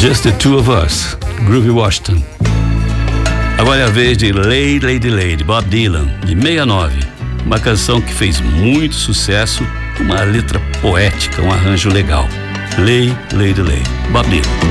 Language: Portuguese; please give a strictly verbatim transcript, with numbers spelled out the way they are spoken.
Just the Two of Us, Groovy Washington. Agora é a vez de Lady, Lady, Lady, Bob Dylan, de sessenta e nove. Uma canção que fez muito sucesso, uma letra poética, um arranjo legal. Lady, Lady, Lady, Bob Dylan.